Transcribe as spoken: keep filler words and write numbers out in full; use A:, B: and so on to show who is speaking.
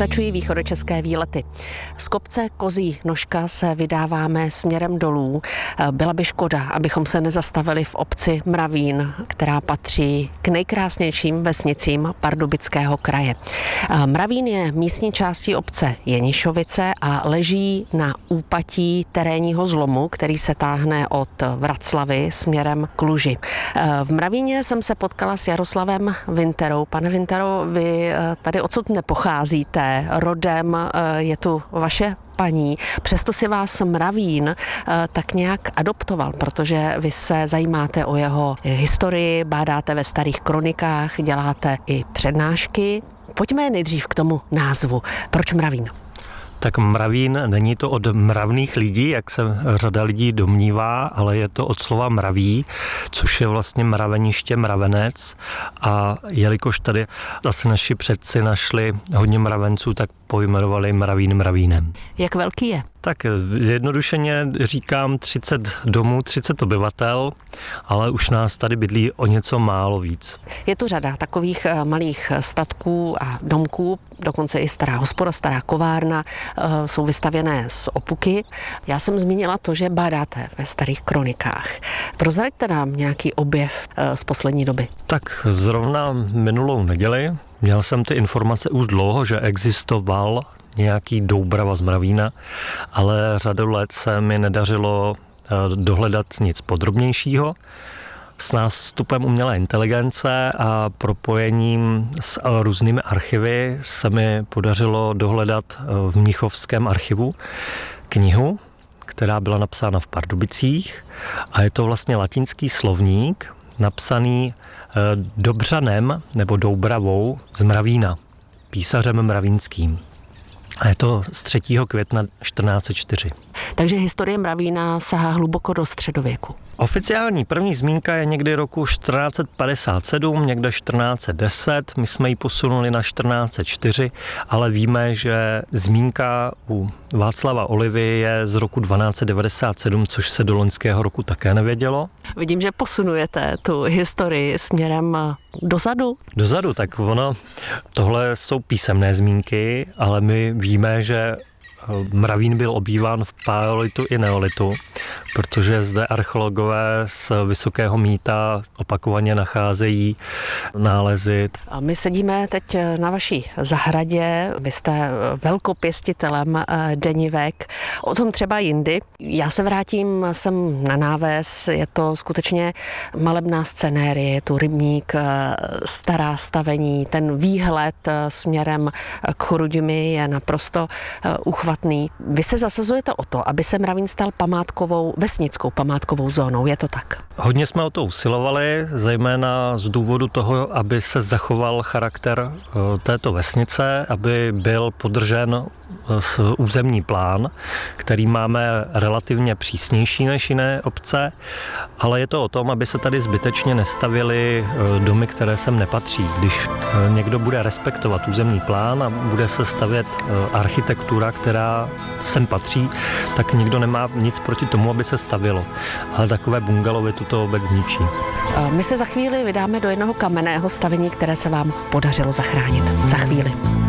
A: Pokračují východočeské výlety. Z kopce Kozí Nožka se vydáváme směrem dolů. Byla by škoda, abychom se nezastavili v obci Mravín, která patří k nejkrásnějším vesnicím Pardubického kraje. Mravín je místní částí obce Jenišovice a leží na úpatí terénního zlomu, který se táhne od Vraclavy směrem k Luži. V Mravíně jsem se potkala s Jaroslavem Winterou. Pane Wintero, vy tady odsud nepocházíte, rodem je tu vaše paní, přesto si vás Mravín tak nějak adoptoval, protože vy se zajímáte o jeho historii, bádáte ve starých kronikách, děláte i přednášky. Pojďme nejdřív k tomu názvu. Proč Mravín?
B: Tak Mravín není to od mravných lidí, jak se řada lidí domnívá, ale je to od slova mraví, což je vlastně mraveniště, mravenec. A jelikož tady zase naši předci našli hodně mravenců, tak pojmenovali Mravín Mravínem.
A: Jak velký je?
B: Tak zjednodušeně říkám třicet domů, třicet obyvatel, ale už nás tady bydlí o něco málo víc.
A: Je tu řada takových malých statků a domků, dokonce i stará hospoda, stará kovárna, jsou vystavěné z opuky. Já jsem zmínila to, že bádáte ve starých kronikách. Prozraďte nám nějaký objev z poslední doby.
B: Tak zrovna minulou neděli měl jsem ty informace už dlouho, že existoval nějaký Doubrava z Mravína, ale řadu let se mi nedařilo dohledat nic podrobnějšího. S nástupem umělé inteligence a propojením s různými archivy se mi podařilo dohledat v Mnichovském archivu knihu, která byla napsána v Pardubicích, a je to vlastně latinský slovník napsaný Dobřanem nebo Doubravou z Mravína, písařem mravínským. A je to z třetího května čtrnáct set čtyři.
A: Takže historie Mravína sahá hluboko do středověku.
B: Oficiální první zmínka je někdy roku čtrnáct set padesát sedm, někde čtrnáct set deset, my jsme ji posunuli na čtrnáct set čtyři, ale víme, že zmínka u Václava Olivy je z roku dvanáct set devadesát sedm, což se do loňského roku také nevědělo.
A: Vidím, že posunujete tu historii směrem dozadu.
B: Dozadu, tak ono, tohle jsou písemné zmínky, ale my víme, že Mravín byl obýván v paleolitu i neolitu, protože zde archeologové z Vysokého Mýta opakovaně nacházejí nálezy.
A: A my sedíme teď na vaší zahradě, vy jste velkopěstitelem denivek, o tom třeba jindy. Já se vrátím sem na náves, je to skutečně malebná scenérie, je tu rybník, stará stavení, ten výhled směrem k Chrudimi je naprosto uchvatný. Vy se zasazujete o to, aby se Mravín stal památkovou, vesnickou památkovou zónou, je to tak?
B: Hodně jsme o to usilovali, zejména z důvodu toho, aby se zachoval charakter této vesnice, aby byl podržen územní plán, který máme relativně přísnější než jiné obce, ale je to o tom, aby se tady zbytečně nestavěly domy, které sem nepatří. Když někdo bude respektovat územní plán a bude se stavět architektura, která sem patří, tak nikdo nemá nic proti tomu, aby se stavělo. Ale takové bungalovy tuto obec zničí.
A: My se za chvíli vydáme do jednoho kamenného stavení, které se vám podařilo zachránit. Za chvíli.